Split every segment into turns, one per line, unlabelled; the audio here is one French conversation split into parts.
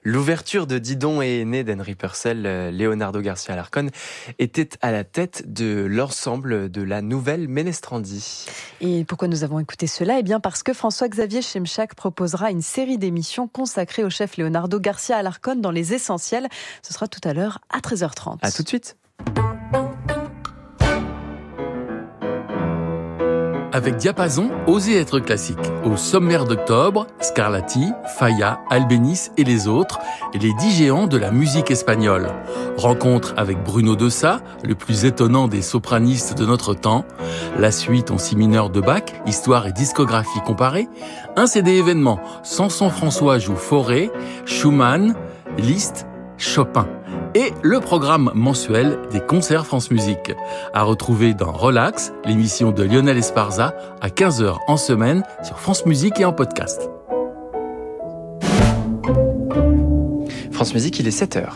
L'ouverture de Didon et Aîné d'Henri Purcell, Leonardo Garcia Alarcón était à la tête de l'ensemble de la nouvelle Ménestrandi.
Et pourquoi nous avons écouté cela ? Eh bien parce que François-Xavier Schemchak proposera une série d'émissions consacrées au chef Leonardo Garcia Alarcón dans Les Essentiels. Ce sera tout à l'heure à 13h30.
À tout de suite.
Avec Diapason, osez être classique. Au sommaire d'octobre, Scarlatti, Falla, Albéniz et les autres, les 10 géants de la musique espagnole. Rencontre avec Bruno De Sa, le plus étonnant des sopranistes de notre temps. La suite en si mineur de Bach, histoire et discographie comparée. Un CD événement, Samson François joue Fauré, Schumann, Liszt, Chopin. Et le programme mensuel des concerts France Musique. À retrouver dans Relax, l'émission de Lionel Esparza, à 15h en semaine sur France Musique et en podcast.
France Musique, il est 7h.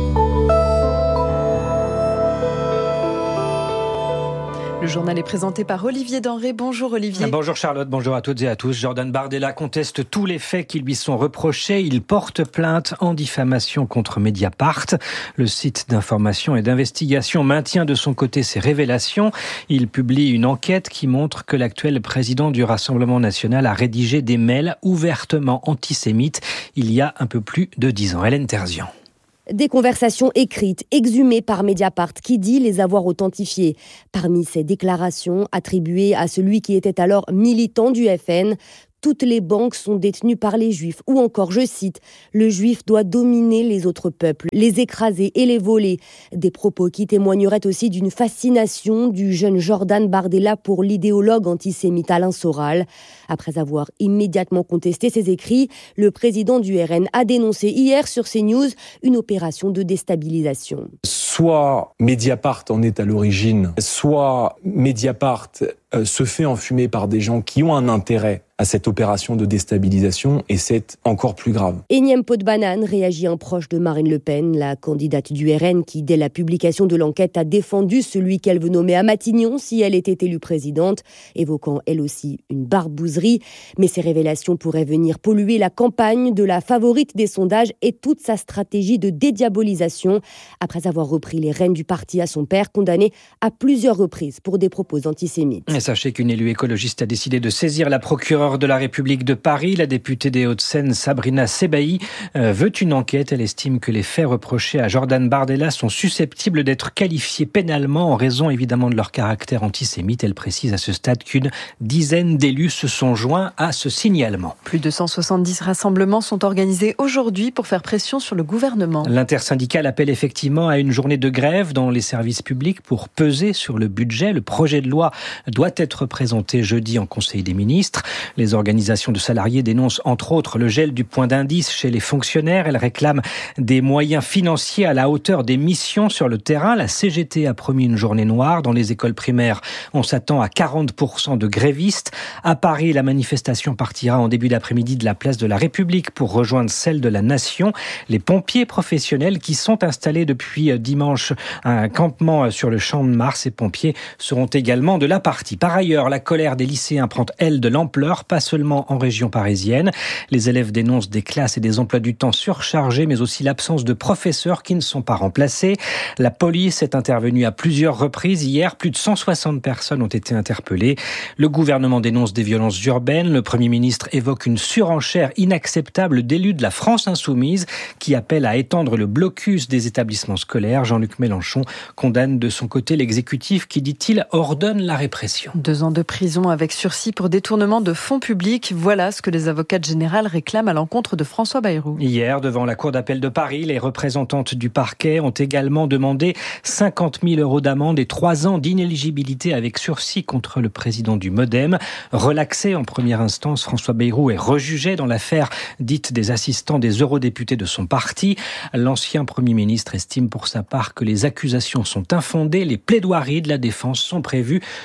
Le journal est présenté par Olivier Denré. Bonjour Olivier.
Bonjour Charlotte, bonjour à toutes et à tous. Jordan Bardella conteste tous les faits qui lui sont reprochés. Il porte plainte en diffamation contre Mediapart. Le site d'information et d'investigation maintient de son côté ses révélations. Il publie une enquête qui montre que l'actuel président du Rassemblement national a rédigé des mails ouvertement antisémites il y a un peu plus de 10 ans. Hélène Terzian.
Des conversations écrites, exhumées par Mediapart, qui dit les avoir authentifiées. Parmi ces déclarations attribuées à celui qui était alors militant du FN, toutes les banques sont détenues par les Juifs. Ou encore, je cite, « Le Juif doit dominer les autres peuples, les écraser et les voler ». Des propos qui témoigneraient aussi d'une fascination du jeune Jordan Bardella pour l'idéologue antisémite Alain Soral. Après avoir immédiatement contesté ces écrits, le président du RN a dénoncé hier sur CNews une opération de déstabilisation.
Soit Mediapart en est à l'origine, soit Mediapart se fait enfumer par des gens qui ont un intérêt à cette opération de déstabilisation, et c'est encore plus grave.
Énième pot de banane, réagit un proche de Marine Le Pen, la candidate du RN qui, dès la publication de l'enquête, a défendu celui qu'elle veut nommer à Matignon si elle était élue présidente, évoquant elle aussi une barbouzerie. Mais ces révélations pourraient venir polluer la campagne de la favorite des sondages et toute sa stratégie de dédiabolisation, après avoir repris les rênes du parti à son père, condamné à plusieurs reprises pour des propos antisémites.
Et sachez qu'une élue écologiste a décidé de saisir la procureure de la République de Paris. La députée des Hauts-de-Seine, Sabrina Sebaï, veut une enquête. Elle estime que les faits reprochés à Jordan Bardella sont susceptibles d'être qualifiés pénalement en raison évidemment de leur caractère antisémite. Elle précise à ce stade qu'une dizaine d'élus se sont joints à ce signalement.
Plus de 170 rassemblements sont organisés aujourd'hui pour faire pression sur le gouvernement.
L'intersyndicale appelle effectivement à une journée de grève dans les services publics pour peser sur le budget. Le projet de loi doit être présenté jeudi en Conseil des ministres. Les organisations de salariés dénoncent entre autres le gel du point d'indice chez les fonctionnaires. Elles réclament des moyens financiers à la hauteur des missions sur le terrain. La CGT a promis une journée noire. Dans les écoles primaires, on s'attend à 40% de grévistes. À Paris, la manifestation partira en début d'après-midi de la place de la République pour rejoindre celle de la Nation. Les pompiers professionnels qui sont installés depuis dimanche à un campement sur le Champ de Mars, ces pompiers seront également de la partie. Par ailleurs, la colère des lycéens prend elle de l'ampleur, pas seulement en région parisienne. Les élèves dénoncent des classes et des emplois du temps surchargés, mais aussi l'absence de professeurs qui ne sont pas remplacés. La police est intervenue à plusieurs reprises. Hier, plus de 160 personnes ont été interpellées. Le gouvernement dénonce des violences urbaines. Le Premier ministre évoque une surenchère inacceptable d'élus de la France insoumise qui appellent à étendre le blocus des établissements scolaires. Jean-Luc Mélenchon condamne de son côté l'exécutif qui, dit-il, ordonne la répression.
2 ans de prison avec sursis pour détournement de fonds publics. Voilà ce que les avocates générales réclament à l'encontre de François Bayrou.
Hier, devant la Cour d'appel de Paris, les représentantes du parquet ont également demandé 50 000 € d'amende et 3 ans d'inéligibilité avec sursis contre le président du Modem. Relaxé en première instance, François Bayrou est rejugé dans l'affaire dite des assistants des eurodéputés de son parti. L'ancien Premier ministre estime pour sa part que les accusations sont infondées. Les plaidoiries de la défense sont prévues jusqu'à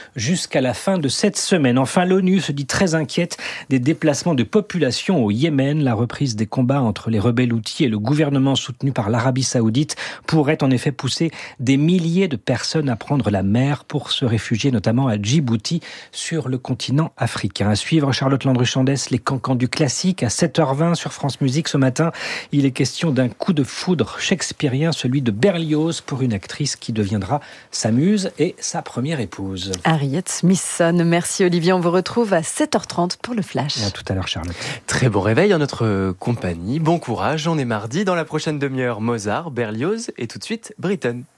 jusqu'à la fin de cette semaine. Enfin, l'ONU se dit très inquiète des déplacements de population au Yémen. La reprise des combats entre les rebelles houthis et le gouvernement soutenu par l'Arabie Saoudite pourrait en effet pousser des milliers de personnes à prendre la mer pour se réfugier notamment à Djibouti sur le continent africain. À suivre, Charlotte Landru-Chandès, les cancans du classique à 7h20 sur France Musique. Ce matin, il est question d'un coup de foudre shakespearien, celui de Berlioz, pour une actrice qui deviendra sa muse et sa première épouse.
Harriet Smithson. Merci Olivier, on vous retrouve à 7h30 pour le Flash.
Et à tout à l'heure Charlotte.
Très bon réveil en notre compagnie. Bon courage, on est mardi. Dans la prochaine demi-heure, Mozart, Berlioz et tout de suite, Britten.